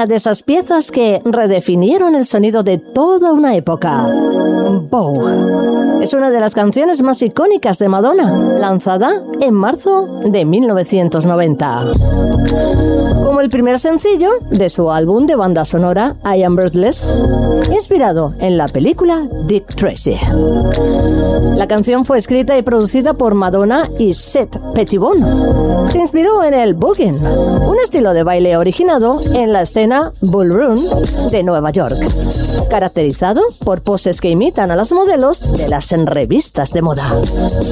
una de esas piezas que redefinieron el sonido de toda una época. Vogue. Es una de las canciones más icónicas de Madonna, lanzada en marzo de 1990. Como el primer sencillo de su álbum de banda sonora I Am Breathless, inspirado en la película Dick Tracy. La canción fue escrita y producida por Madonna y Shep Pettibone. Se inspiró en el boogie, un estilo de baile originado en la escena ballroom de Nueva York, caracterizado por poses que imitan a las modelos de las revistas de moda.